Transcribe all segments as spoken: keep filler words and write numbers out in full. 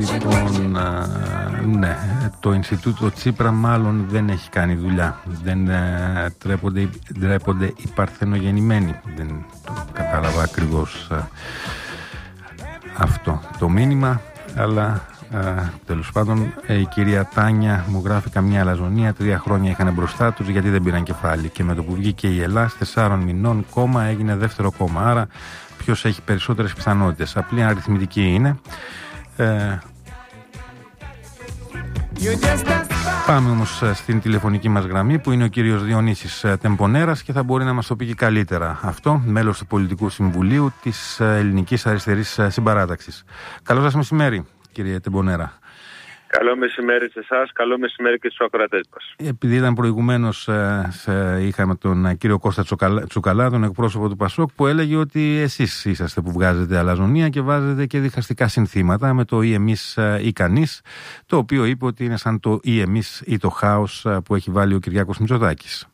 Λοιπόν, α, ναι, το Ινστιτούτο Τσίπρα μάλλον δεν έχει κάνει δουλειά. Δεν α, τρέπονται, τρέπονται οι παρθενογεννημένοι. Δεν το κατάλαβα ακριβώς α, αυτό το μήνυμα, αλλά α, τέλος πάντων η κυρία Τάνια μου γράφει καμιά αλαζονία. Τρία χρόνια είχαν μπροστά τους γιατί δεν πήραν κεφάλι. Και με το που βγήκε η Ελλάδα, τεσσάρων μηνών κόμμα έγινε δεύτερο κόμμα. Άρα ποιος έχει περισσότερες πιθανότητες? Απλή αριθμητική είναι. Ε, πάμε όμως στην τηλεφωνική μας γραμμή που είναι ο κύριος Διονύσης Τεμπονέρας και θα μπορεί να μας το πει και καλύτερα αυτό, μέλος του Πολιτικού Συμβουλίου της Ελληνικής Αριστερής Συμπαράταξης. Καλό σας μεσημέρι, κύριε Τεμπονέρα. Καλό μεσημέρι σε εσάς, καλό μεσημέρι και στους ακροατές μας. Επειδή ήταν προηγουμένως, είχαμε τον κύριο Κώστα Τσουκαλά, τον εκπρόσωπο του Πασόκ, που έλεγε ότι εσείς είσαστε που βγάζετε αλαζονία και βάζετε και διχαστικά συνθήματα με το ή εμείς ή κανείς, το οποίο είπε ότι είναι σαν το ή εμείς ή το χάος που έχει βάλει ο Κυριάκος Μητσοτάκης.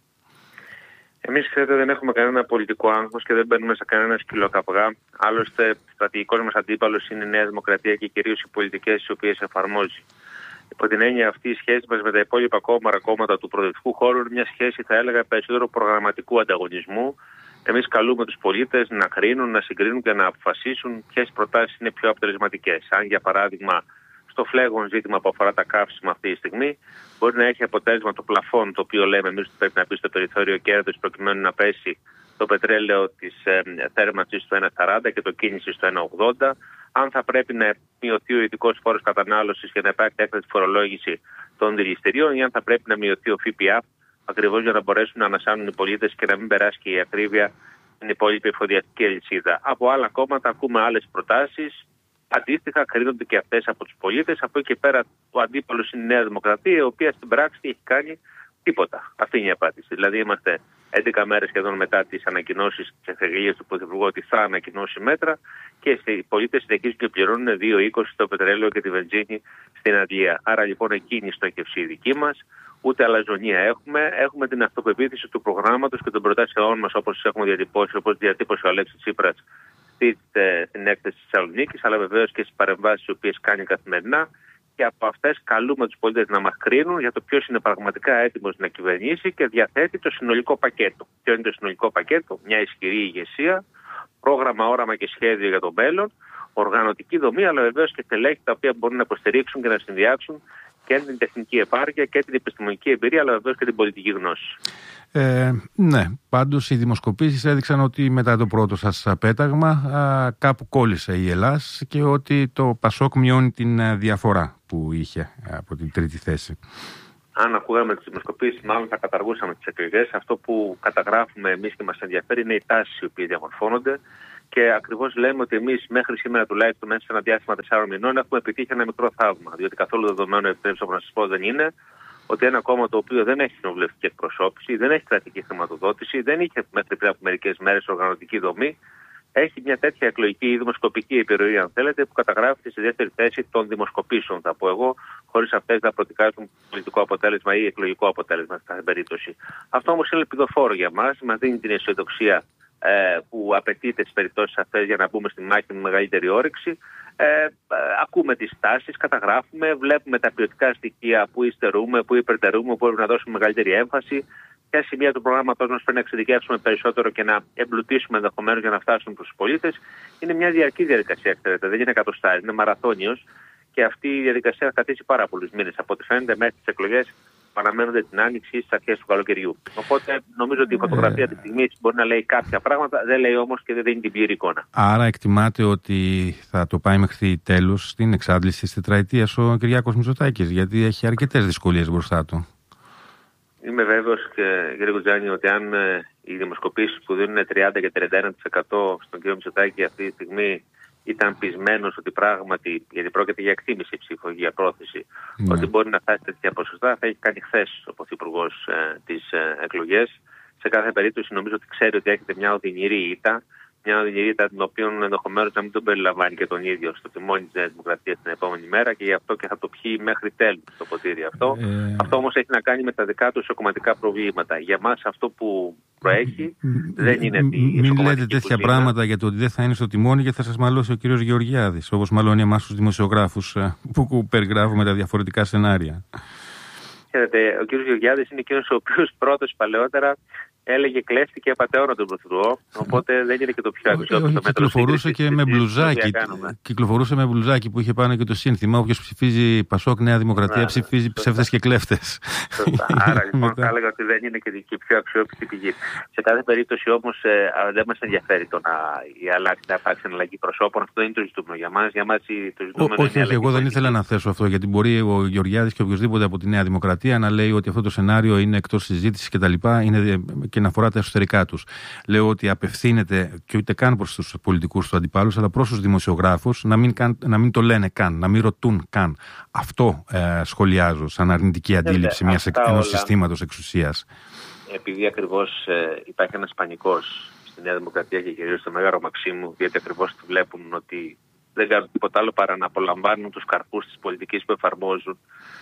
Εμείς, ξέρετε, δεν έχουμε κανένα πολιτικό άγχος και δεν μπαίνουμε σε κανένα σκυλοκαπγά. Άλλωστε, στρατηγικός μας αντίπαλος είναι η Νέα Δημοκρατία και κυρίως οι πολιτικές τις οποίες εφαρμόζει. Υπό την έννοια αυτή, η σχέση μας με τα υπόλοιπα κόμματα, κόμματα του προοδευτικού χώρου είναι μια σχέση, θα έλεγα, περισσότερο προγραμματικού ανταγωνισμού. Εμείς καλούμε τους πολίτες να κρίνουν, να συγκρίνουν και να αποφασίσουν ποιες προτάσεις είναι πιο αποτελεσματικές. Αν, για παράδειγμα, στο φλέγον ζήτημα που αφορά τα καύσιμα αυτή τη στιγμή, μπορεί να έχει αποτέλεσμα το πλαφόν, το οποίο λέμε εμείς ότι πρέπει να πει στο περιθώριο κέρδους προκειμένου να πέσει το πετρέλαιο της ε, θέρμανσης στο ένα σαράντα και το κίνηση στο ένα ογδόντα. Αν θα πρέπει να μειωθεί ο ειδικός φόρος κατανάλωσης και να υπάρχει έκτακτη φορολόγηση των δηληστηρίων, ή αν θα πρέπει να μειωθεί ο ΦΠΑ, ακριβώς για να μπορέσουν να ανασάνουν οι πολίτες και να μην περάσει και η ακρίβεια στην υπόλοιπη εφοδιαστική αλυσίδα. Από άλλα κόμματα ακούμε άλλες προτάσεις. Αντίστοιχα, κρίνονται και αυτές από τους πολίτες. Από εκεί και πέρα, ο αντίπαλος είναι η Νέα Δημοκρατία, η οποία στην πράξη έχει κάνει τίποτα. Αυτή είναι η απάντηση. Δηλαδή, είμαστε έντεκα μέρες σχεδόν μετά τις ανακοινώσεις της εφηγείας του Πρωθυπουργού ότι θα ανακοινώσει μέτρα και οι πολίτες συνεχίζουν και πληρώνουν δύο είκοσι το πετρέλαιο και τη βενζίνη στην Αγγλία. Άρα λοιπόν εκείνη η στόχευση δική μας. Ούτε αλαζονία έχουμε. Έχουμε την αυτοπεποίθηση του προγράμματος και των προτάσεών μας, όπως τις έχουμε διατυπώσει, όπως διατύπωσε ο Αλέξης Τσίπρας στην έκθεση της Θεσσαλονίκης, αλλά βεβαίως και στις παρεμβάσεις τις οποίες κάνει καθημερινά. Και από αυτές καλούμε τους πολίτες να μας κρίνουν για το ποιος είναι πραγματικά έτοιμος να κυβερνήσει και διαθέτει το συνολικό πακέτο. Ποιο είναι το συνολικό πακέτο? Μια ισχυρή ηγεσία, πρόγραμμα, όραμα και σχέδιο για το μέλλον, οργανωτική δομή, αλλά βεβαίως και στελέχη τα οποία μπορούν να υποστηρίξουν και να συνδυάξουν και την τεχνική επάρκεια και την επιστημονική εμπειρία, αλλά βεβαίως και την πολιτική γνώση. Ε, ναι, πάντως οι δημοσκοπήσεις έδειξαν ότι μετά το πρώτο σας πέταγμα α, κάπου κόλλησε η Ελλάς και ότι το Πασόκ μειώνει την διαφορά που είχε από την τρίτη θέση. Αν ακούγαμε τις δημοσκοπήσεις, μάλλον θα καταργούσαμε τις εκλογές. Αυτό που καταγράφουμε εμείς και μας ενδιαφέρει είναι οι τάσεις οι οποίες διαμορφώνονται. Και ακριβώς λέμε ότι εμείς μέχρι σήμερα, τουλάχιστον μέσα σε ένα διάστημα τεσσάρων μηνών, έχουμε επιτύχει ένα μικρό θαύμα. Διότι καθόλου δεδομένο, επιτρέψτε να σας πω, δεν είναι ότι ένα κόμμα το οποίο δεν έχει κοινοβουλευτική εκπροσώπηση, δεν έχει κρατική χρηματοδότηση, δεν είχε μέχρι πριν από μερικές μέρες οργανωτική δομή, έχει μια τέτοια εκλογική ή δημοσκοπική επιρροή, αν θέλετε, που καταγράφεται στη δεύτερη θέση των δημοσκοπήσεων, θα πω εγώ, χωρίς αυτές να προδικάζουν πολιτικό αποτέλεσμα ή εκλογικό αποτέλεσμα στην κάθε περίπτωση. Αυτό όμως είναι ελπιδοφόρο για μας, μας δίνει την αισιοδοξία ε, που απαιτείται στις περιπτώσεις αυτές για να μπούμε στη μάχη με μεγαλύτερη όρεξη. Ε, ε, ακούμε τις τάσεις, καταγράφουμε, βλέπουμε τα ποιοτικά στοιχεία που υστερούμε, που υπερτερούμε, που πρέπει να δώσουμε μεγαλύτερη έμφαση. Ποια σημεία του προγράμματος μας πρέπει να εξειδικεύσουμε περισσότερο και να εμπλουτίσουμε ενδεχομένως για να φτάσουμε προς τους πολίτες. Είναι μια διαρκή διαδικασία, ξέρετε, δεν είναι εκατοστάρι, είναι μαραθώνιος και αυτή η διαδικασία θα κρατήσει πάρα πολλούς μήνες. Από ό,τι φαίνεται, μέχρι τις εκλογές παραμένονται την άνοιξη στις αρχές του καλοκαιριού. Οπότε νομίζω ότι η φωτογραφία της στιγμής μπορεί να λέει κάποια πράγματα, δεν λέει όμως και δεν δίνει την πλήρη εικόνα. Άρα εκτιμάτε ότι θα το πάει μέχρι τέλος στην εξάντληση της τετραετίας ο Κυριάκος Μητσοτάκης, γιατί έχει αρκετές δυσκολίες μπροστά του. Είμαι βέβαιος, κύριε Κουτζάνη, ότι αν ε, οι δημοσκοπήσεις που δίνουν τριάντα και τριάντα ένα τοις εκατό στον κύριο Μητσοτάκη αυτή τη στιγμή ήταν πεισμένος ότι πράγματι, γιατί πρόκειται για εκτίμηση ψήφο, για πρόθεση, ναι, ότι μπορεί να φτάσει τέτοια ποσοστά, θα έχει κάνει χθες ο Πρωθυπουργός ε, τις ε, εκλογές. Σε κάθε περίπτωση νομίζω ότι ξέρει ότι έχετε μια οδυνηρή ήττα Μια οδηγία την οποία ενδεχομένως να μην τον περιλαμβάνει και τον ίδιο στο τιμόνι της Νέας Δημοκρατίας την επόμενη μέρα και γι' αυτό και θα το πιει μέχρι τέλους το ποτήρι αυτό. Ε... Αυτό όμως έχει να κάνει με τα δικά του ισοκομματικά προβλήματα. Για μας αυτό που προέχει δεν είναι τη Μην λέτε τέτοια κουζίνα. Πράγματα για το ότι δεν θα είναι στο τιμόνι και θα σας μαλώσει ο κύριος Γεωργιάδης, όπως μαλώνει εμάς τους δημοσιογράφους που περιγράφουμε τα διαφορετικά σενάρια. Ξέρετε, ο κύριος Γεωργιάδης είναι εκείνος ο οποίος πρώτος παλαιότερα έλεγε κλέφτη και απατεώνα τον Πρωθυπουργό, οπότε δεν είναι και το πιο αξιόπιστο μέτρο. Κυκλοφορούσε και με μπλουζάκι. Κυκλοφορούσε με μπλουζάκι που είχε πάνω και το σύνθημα. Όποιος ψηφίζει Πασόκ, Νέα Δημοκρατία, ναι, ψηφίζει ναι, ψεύδες και κλέφτες. Άρα λοιπόν θα έλεγα ότι δεν είναι και η πιο αξιόπιστη πηγή. Σε κάθε περίπτωση όμως ε, δεν μας ενδιαφέρει το να, η αλλάξη, να υπάρξει αλλαγή προσώπων. Αυτό δεν είναι το ζητούμενο για μας. Για μας το ζητούμενο όχι, όχι, εγώ δεν ήθελα να θέσω αυτό, γιατί μπορεί ο Γεωργιάδης και οποιοδήποτε από τη Νέα Δημοκρατία να λέει ότι αυτό το σενάριο είναι εκτός συζήτησης κτλ. Και να αφορά τα εσωτερικά τους. Λέω ότι απευθύνεται και ούτε καν προς τους πολιτικούς του αντιπάλους, αλλά προς τους δημοσιογράφους να μην, καν, να μην το λένε καν, να μην ρωτούν καν. Αυτό ε, σχολιάζω σαν αρνητική αντίληψη μιας, ενός συστήματος εξουσίας. Επειδή ακριβώς ε, υπάρχει ένας πανικός στη Νέα Δημοκρατία και κυρίως στο Μέγαρο Μαξίμου, γιατί ακριβώς βλέπουν ότι δεν κάνουν τίποτα άλλο παρά να απολαμβάνουν τους καρπούς της πολιτικής που εφαρμόζουν.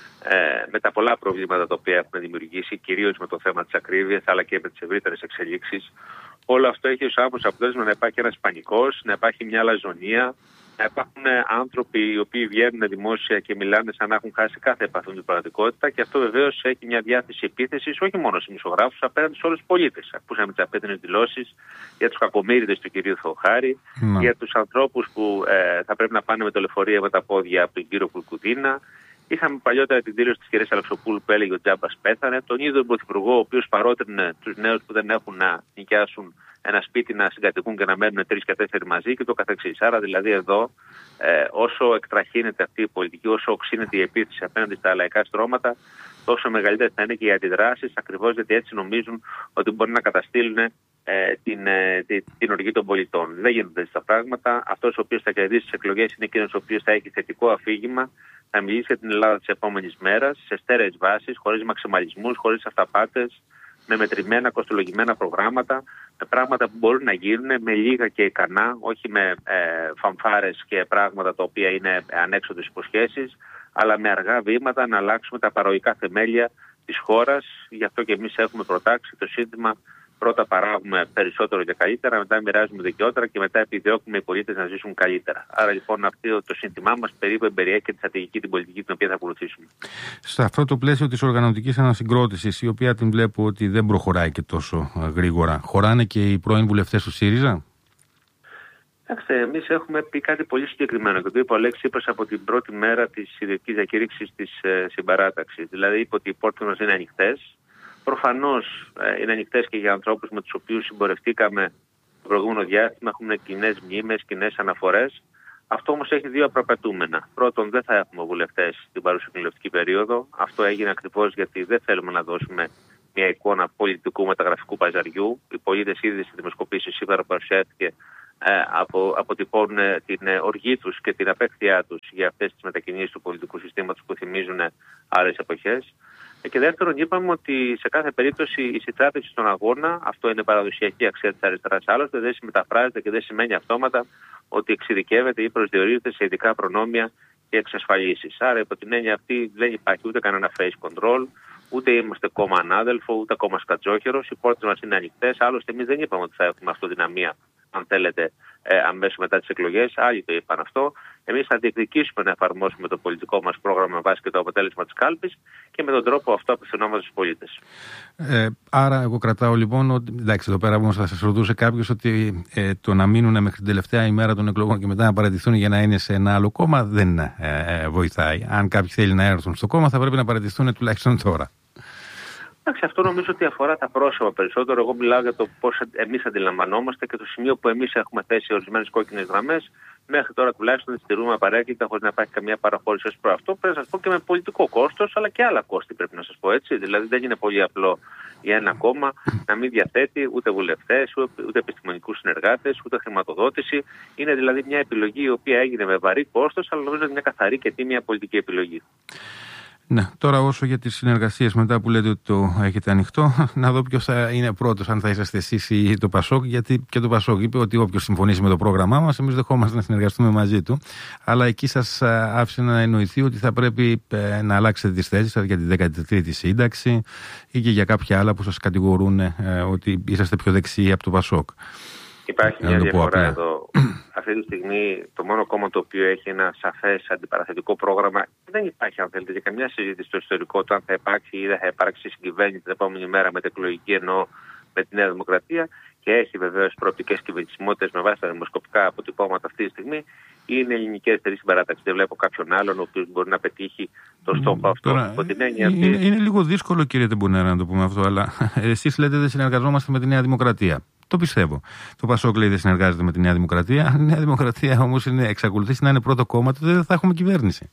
Ε, με τα πολλά προβλήματα τα οποία έχουν δημιουργήσει, κυρίως με το θέμα της ακρίβειας, αλλά και με τις ευρύτερες εξελίξεις. Όλο αυτό έχει ως άμεσο αποτέλεσμα να υπάρχει ένας πανικός, να υπάρχει μια αλαζονία, να υπάρχουν άνθρωποι οι οποίοι βγαίνουν δημόσια και μιλάνε σαν να έχουν χάσει κάθε επαφή με την πραγματικότητα, και αυτό βεβαίως έχει μια διάθεση επίθεσης όχι μόνο στους δημοσιογράφους, απέναντι σε όλους τους πολίτες. Ακούσαμε τις απέτεινες δηλώσεις για τους κακομοίριδες του κυρίου Θεοχάρη, mm. για τους ανθρώπους που ε, θα πρέπει να πάνε με το λεωφορείο με τα πόδια από τον κύριο Κουρκουδίνα. Είχαμε παλιότερα την δήλωση της κυρίας Αλεξοπούλου που έλεγε ότι ο Τζάμπας πέθανε. Τον ίδιο τον Πρωθυπουργό, ο οποίος παρότρινε τους νέους που δεν έχουν να νοικιάσουν ένα σπίτι, να συγκατοικούν και να μένουν τρεις και τέσσερις μαζί και το καθεξής. Άρα δηλαδή εδώ, ε, όσο εκτραχύνεται αυτή η πολιτική, όσο οξύνεται η επίθεση απέναντι στα λαϊκά στρώματα, τόσο μεγαλύτερες θα είναι και οι αντιδράσεις, ακριβώς γιατί έτσι νομίζουν ότι μπορεί να καταστήλουν ε, την, ε, την, την οργή των πολιτών. Δεν γίνονται έτσι τα πράγματα. Αυτός ο οποίος θα κερδίσει τις εκλογές είναι εκείνος ο οποίος θα έχει θετικό αφήγημα. Θα μιλήσει για την Ελλάδα της επόμενης μέρας, σε στέρεες βάσεις, χωρίς μαξιμαλισμούς, χωρίς αυταπάτες, με μετρημένα, κοστολογημένα προγράμματα, με πράγματα που μπορούν να γίνουν με λίγα και ικανά, όχι με ε, φανφάρες και πράγματα τα οποία είναι ανέξοδες υποσχέσεις, αλλά με αργά βήματα να αλλάξουμε τα παροϊκά θεμέλια της χώρας. Γι' αυτό και εμείς έχουμε προτάξει το σύνθημα. Πρώτα παράγουμε περισσότερο και καλύτερα, μετά μοιράζουμε δικαιότερα και μετά επιδιώκουμε οι πολίτες να ζήσουν καλύτερα. Άρα λοιπόν αυτό το σύνθημά μας περίπου περιέχει και τη στρατηγική, την πολιτική την οποία θα ακολουθήσουμε. Σε αυτό το πλαίσιο της οργανωτικής ανασυγκρότησης, η οποία την βλέπω ότι δεν προχωράει και τόσο γρήγορα, χωράνε και οι πρώην βουλευτές του ΣΥΡΙΖΑ? Κοιτάξτε, εμείς έχουμε πει κάτι πολύ συγκεκριμένο και το είπε ο Αλέξης Τσίπρας από την πρώτη μέρα της ιδιωτικής διακήρυξης της ε, συμπαράταξης. Δηλαδή είπε ότι οι πόρτες μας είναι ανοιχτές. Προφανώς ε, είναι ανοιχτές και για ανθρώπους με τους οποίους συμπορευτήκαμε το προηγούμενο διάστημα, έχουμε κοινές μνήμες, κοινές αναφορές. Αυτό όμως έχει δύο απραπατούμενα. Πρώτον, δεν θα έχουμε βουλευτές στην παρούσα κοινοβουλευτική περίοδο. Αυτό έγινε ακριβώς γιατί δεν θέλουμε να δώσουμε μια εικόνα πολιτικού μεταγραφικού παζαριού. Οι πολίτες ήδη στη δημοσκοπήση σήμερα παρουσιάστηκε ε, απο, αποτυπώνουν την οργή τους και την απέχθειά τους για αυτές τις μετακινήσεις του πολιτικού συστήματος που θυμίζουν άλλες εποχές. Και δεύτερον, είπαμε ότι σε κάθε περίπτωση η συγκράτηση στον αγώνα, αυτό είναι παραδοσιακή αξία της αριστεράς, άλλωστε δεν συμμεταφράζεται και δεν σημαίνει αυτόματα ότι εξειδικεύεται ή προσδιορίζεται σε ειδικά προνόμια και εξασφαλίσεις. Άρα, υπό την έννοια αυτή, δεν υπάρχει ούτε κανένα face control, ούτε είμαστε κόμμα ανάδελφο, ούτε κόμμα σκατζόχερος. Οι πόρτες μας είναι ανοιχτές. Άλλωστε, εμείς δεν είπαμε ότι θα έχουμε αυτοδυναμία, αν θέλετε, ε, αμέσως μετά τις εκλογές. Άλλοι το είπαν αυτό. Εμείς θα διεκδικήσουμε να εφαρμόσουμε το πολιτικό μας πρόγραμμα με βάση και το αποτέλεσμα της κάλπης και με τον τρόπο αυτό απευθυνόμαστε στους πολίτες. Ε, άρα, εγώ κρατάω λοιπόν ότι. Εντάξει, εδώ πέρα όμως θα σας ρωτούσε κάποιος ότι ε, το να μείνουν μέχρι την τελευταία ημέρα των εκλογών και μετά να παραιτηθούν για να είναι σε ένα άλλο κόμμα δεν ε, ε, βοηθάει. Αν κάποιοι θέλουν να έρθουν στο κόμμα, θα πρέπει να παραιτηθούν τουλάχιστον τώρα. Εντάξει, αυτό νομίζω ότι αφορά τα πρόσωπα περισσότερο. Εγώ μιλάω για το πώς εμείς αντιλαμβανόμαστε και το σημείο που εμείς έχουμε θέσει ορισμένες κόκκινες γραμμές. Μέχρι τώρα τουλάχιστον τις στηρούμε απαραίτητα, χωρίς να υπάρχει καμία παραχώρηση ως προς αυτό. Πρέπει να σας πω και με πολιτικό κόστος, αλλά και άλλα κόστη πρέπει να σας πω έτσι. Δηλαδή δεν είναι πολύ απλό για ένα κόμμα να μην διαθέτει ούτε βουλευτές, ούτε επιστημονικούς συνεργάτες, ούτε χρηματοδότηση. Είναι δηλαδή μια επιλογή η οποία έγινε με βαρύ κόστος, αλλά νομίζω είναι μια καθαρή και τίμια πολιτική επιλογή. Ναι, τώρα όσο για τις συνεργασίες μετά που λέτε ότι το έχετε ανοιχτό, να δω ποιος θα είναι πρώτος, αν θα είσαστε εσείς ή το Πασόκ, γιατί και το Πασόκ είπε ότι όποιος συμφωνήσει με το πρόγραμμά μας, εμείς δεχόμαστε να συνεργαστούμε μαζί του. Αλλά εκεί σας άφησε να εννοηθεί ότι θα πρέπει να αλλάξετε τις θέσεις σας για τη δέκατη τρίτη σύνταξη ή και για κάποια άλλα που σας κατηγορούν ότι είσαστε πιο δεξιοί από το Πασόκ. Υπάρχει μια διαφορά εδώ. Αυτή τη στιγμή το μόνο κόμμα το οποίο έχει ένα σαφές αντιπαραθετικό πρόγραμμα, δεν υπάρχει αν θέλετε για καμιά συζήτηση στο ιστορικό του αν θα υπάρξει ή δεν θα υπάρξει συγκυβέρνηση την επόμενη μέρα με την εκλογική εννοώ με τη Νέα Δημοκρατία και έχει βεβαίως προοπτικές κυβερνησιμότητες με βάση τα δημοσκοπικά αποτυπώματα αυτή τη στιγμή. Είναι η Ελληνική Αριστερή Συμπαράταξη. Δεν βλέπω κάποιον άλλον ο οποίος μπορεί να πετύχει το στόχο αυτό. Τώρα, είναι, αυτή... είναι λίγο δύσκολο, κύριε Τεμπονέρα, να το πούμε αυτό, αλλά εσείς λέτε δεν συνεργαζόμαστε με τη Νέα Δημοκρατία. Το πιστεύω. Το Πασόκ λέει δεν συνεργάζεται με τη Νέα Δημοκρατία. Η Νέα Δημοκρατία όμως εξακολουθήσει να είναι πρώτο κόμμα, τότε δεν θα έχουμε κυβέρνηση.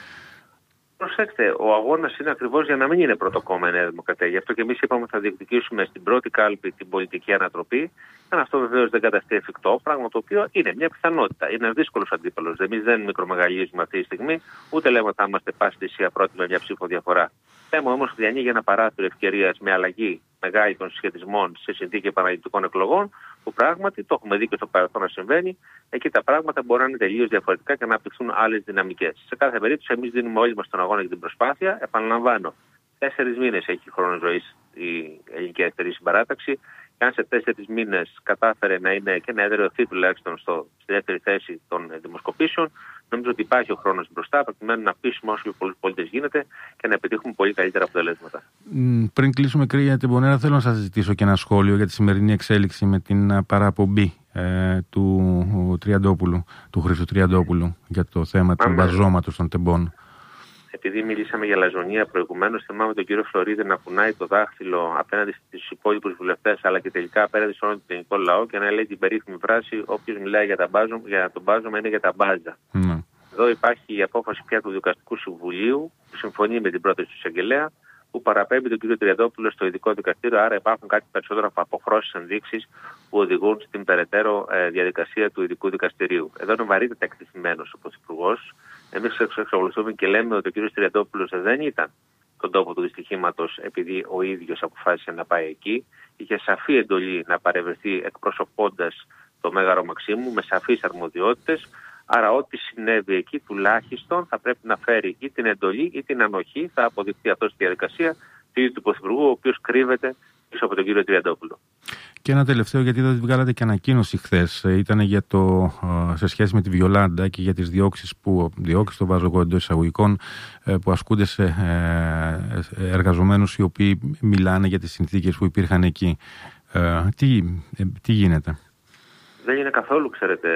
Προσέξτε, ο αγώνας είναι ακριβώς για να μην είναι πρώτο κόμμα η Νέα Δημοκρατία. Γι' αυτό και εμείς είπαμε ότι θα διεκδικήσουμε στην πρώτη κάλπη την πολιτική ανατροπή. Αν αυτό βεβαίως δεν καταστεί εφικτό, πράγμα το οποίο είναι μια πιθανότητα. Είναι ένα δύσκολο αντίπαλο. Εμείς δεν μικρομεγαλίζουμε αυτή τη στιγμή, ούτε λέμε ότι θα είμαστε πάση θυσία πρώτη με μια ψήφο διαφορά. Λέμε όμως ότι ανοίγει ένα παράθυρο ευκαιρίας με αλλαγή μεγάλη των συσχετισμών σε συνθήκη επαναληπτικών εκλογών, που πράγματι το έχουμε δει και στο παρελθόν να συμβαίνει. Εκεί τα πράγματα μπορεί να είναι τελείως διαφορετικά και να απτυχθούν άλλες δυναμικές. Σε κάθε περίπτωση, εμείς δίνουμε όλοι μας τον αγώνα για την προσπάθεια. Επαναλαμβάνω, τέσσερις μήνες έχει χρόνο ζωής η Ελληνική Αριστερή Συμπαράταξη. Και αν σε τέσσερις μήνες κατάφερε να είναι και να εδραιωθεί τουλάχιστον στο, στη δεύτερη θέση των δημοσκοπήσεων, νομίζω ότι υπάρχει ο χρόνος μπροστά προκειμένου να πείσουμε όσο πιο πολλούς πολίτες γίνεται και να επιτύχουμε πολύ καλύτερα αποτελέσματα. Πριν κλείσουμε, κύριε Τεμπονέρα, θέλω να σας ζητήσω και ένα σχόλιο για τη σημερινή εξέλιξη με την παραπομπή ε, του Τριαντόπουλου, του Χρήστου Τριαντόπουλου για το θέμα του βαζώματος των τεμπών. Επειδή μιλήσαμε για λαζονία προηγουμένως, θυμάμαι τον κύριο Φλωρίδη να κουνάει το δάχτυλο απέναντι στους υπόλοιπους βουλευτές, αλλά και τελικά απέναντι στον όλο τον ελληνικό λαό και να λέει την περίφημη φράση: όποιος μιλάει για, τα μπάζω, για τον μπάζωμα είναι για τα μπάζα. Mm. Εδώ υπάρχει η απόφαση πια του Δικαστικού Συμβουλίου, που συμφωνεί με την πρόταση του εισαγγελέα, που παραπέμπει τον κύριο Τριαντόπουλο στο ειδικό δικαστήριο. Άρα υπάρχουν κάτι περισσότερο από αποχρώσεις ενδείξεις που οδηγούν στην περαιτέρω ε, διαδικασία του ειδικού δικαστηρίου. Εδώ είναι βαρύτατα εκτεθειμένος ο Πρωθυπουργός. Εμείς εξακολουθούμε και λέμε ότι ο κύριος Τριαντόπουλος δεν ήταν στον τόπο του δυστυχήματος επειδή ο ίδιος αποφάσισε να πάει εκεί. Είχε σαφή εντολή να παρευρεθεί εκπροσωπώντας το Μέγαρο Μαξίμου με σαφείς αρμοδιότητες. Άρα ό,τι συνέβη εκεί τουλάχιστον θα πρέπει να φέρει ή την εντολή ή την ανοχή, θα αποδειχθεί αυτό στη διαδικασία του ίδιου του Πρωθυπουργού, ο οποίος κρύβεται πίσω από τον κύριο Τριαντόπουλο. Και ένα τελευταίο, γιατί δεν βγάλατε και ανακοίνωση χθες, ήταν για το, σε σχέση με τη Βιολάντα και για τις διώξεις που, διώξεις το βάζω εγώ εντός εισαγωγικών, που ασκούνται σε εργαζομένους οι οποίοι μιλάνε για τις συνθήκες που υπήρχαν εκεί. Τι, τι γίνεται? Δεν είναι καθόλου, ξέρετε,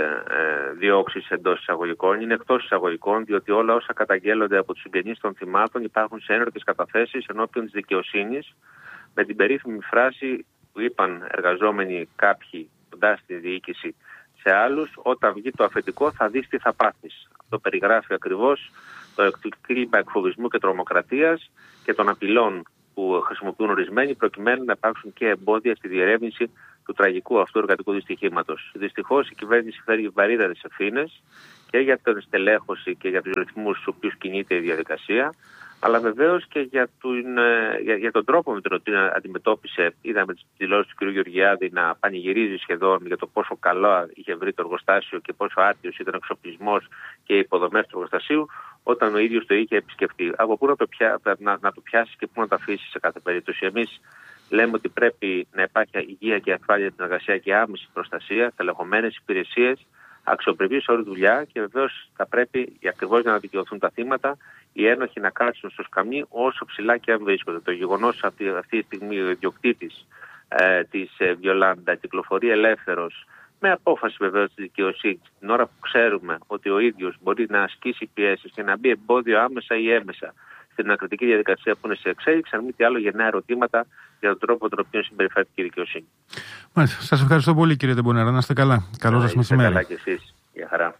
διώξεις εντός εισαγωγικών, είναι εκτός εισαγωγικών, διότι όλα όσα καταγγέλλονται από τους συγγενείς των θυμάτων υπάρχουν σε ένορκες καταθέσεις ενώπιον της δικαιοσύνης, με την περίφημη φράση που είπαν εργαζόμενοι κάποιοι κοντά στη διοίκηση σε άλλους: όταν βγει το αφεντικό θα δεις τι θα πάθεις. Αυτό περιγράφει ακριβώς το κλίμα εκφοβισμού και τρομοκρατίας και των απειλών που χρησιμοποιούν ορισμένοι προκειμένου να υπάρξουν και εμπόδια στη διερεύνηση του τραγικού αυτού εργατικού δυστυχήματος. Δυστυχώς η κυβέρνηση φέρει βαρύτατες ευθύνες και για την στελέχωση και για τους ρυθμούς στους οποίους κινείται η διαδικασία, αλλά βεβαίως και για τον, για, για τον τρόπο με τον οποίο αντιμετώπισε. Είδαμε τις δηλώσεις του κ. Γεωργιάδη να πανηγυρίζει σχεδόν για το πόσο καλό είχε βρει το εργοστάσιο και πόσο άρτιος ήταν ο εξοπλισμός και οι υποδομές του εργοστασίου, όταν ο ίδιος το είχε επισκεφτεί. Από πού να το, πια, να, να το πιάσει και πού να το αφήσει σε κάθε περίπτωση. Εμείς λέμε ότι πρέπει να υπάρχει υγεία και ασφάλεια στην εργασία και άμεση προστασία, τελεχωμένες υπηρεσίες, αξιοπρεπή όρη δουλειά και βεβαίως θα πρέπει ακριβώς για να δικαιωθούν τα θύματα οι ένοχοι να κάτσουν στο σκαμνί όσο ψηλά και αν βρίσκονται. Το γεγονός ότι αυτή τη στιγμή ο ιδιοκτήτης ε, της ε, Βιολάντα κυκλοφορεί ελεύθερος με απόφαση βεβαίως της δικαιοσύνης, την ώρα που ξέρουμε ότι ο ίδιος μπορεί να ασκήσει πιέσεις και να μπει εμπόδιο άμεσα ή έμεσα στην ακριτική διαδικασία που είναι σε εξέλιξη, αν μη τι άλλο γεννά ερωτήματα για τον τρόπο τον οποίο συμπεριφέρεται η δικαιοσύνη. Μάλιστα. Σας ευχαριστώ πολύ, κύριε Τεμπονέρα. Να είστε καλά. Καλό σας μεσημέρι. Καλά και εσείς. Γεια χαρά.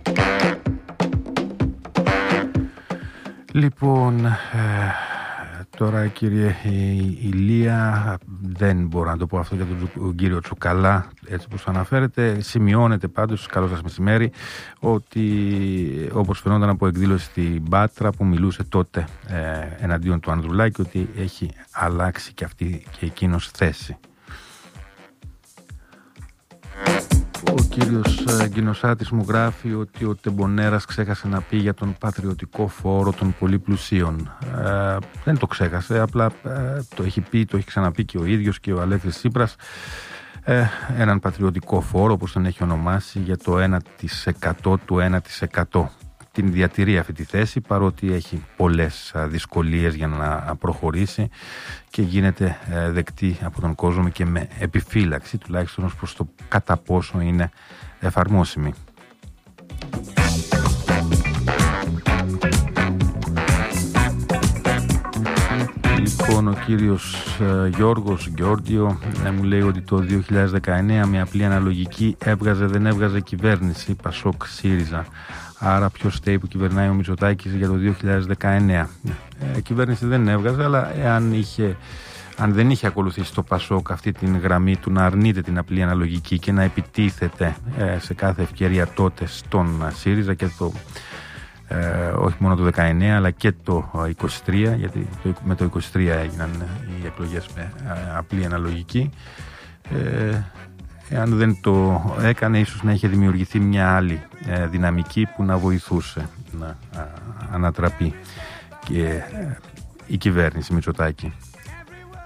Λοιπόν, ε, Τώρα, κύριε Ηλία, δεν μπορώ να το πω αυτό για τον κύριο Τσουκαλά, έτσι όπως αναφέρεται. Σημειώνεται πάντως, καλό σας μεσημέρι, ότι όπως φαινόταν από εκδήλωση στην Πάτρα που μιλούσε τότε ε, εναντίον του Ανδρουλάκη, ότι έχει αλλάξει και αυτή και εκείνος θέση. Ο κύριος Γκινοσάτης μου γράφει ότι ο Τεμπονέρας ξέχασε να πει για τον πατριωτικό φόρο των πολύ πλουσίων. Ε, δεν το ξέχασε, απλά ε, το έχει πει, το έχει ξαναπεί και ο ίδιος και ο Αλέξης Τσίπρας. Ε, έναν πατριωτικό φόρο, όπως τον έχει ονομάσει, για το ένα τοις εκατό του ένα τοις εκατό. Την διατηρεί αυτή τη θέση, παρότι έχει πολλές δυσκολίες για να προχωρήσει και γίνεται δεκτή από τον κόσμο και με επιφύλαξη, τουλάχιστον ως προς το κατά πόσο είναι εφαρμόσιμη. Λοιπόν, ο κύριος Γιώργος Γεώργιο μου λέει ότι το δύο χιλιάδες δεκαεννέα με απλή αναλογική έβγαζε, δεν έβγαζε κυβέρνηση Πασόκ ΣΥΡΙΖΑ. Άρα ποιος φταίει που κυβερνάει ο Μητσοτάκης για το δύο χιλιάδες δεκαεννέα. Ε, κυβέρνηση δεν έβγαζε, αλλά εάν είχε, αν δεν είχε ακολουθήσει το Πασόκ αυτή την γραμμή του να αρνείται την απλή αναλογική και να επιτίθεται ε, σε κάθε ευκαιρία τότε στον ΣΥΡΙΖΑ και το ε, όχι μόνο το δεκαεννέα αλλά και το είκοσι τρία, γιατί το, με το είκοσι τρία έγιναν οι εκλογές με ε, απλή αναλογική. Ε, Εάν δεν το έκανε, ίσως να είχε δημιουργηθεί μια άλλη ε, δυναμική που να βοηθούσε να α, ανατραπεί και ε, η κυβέρνηση Μητσοτάκη.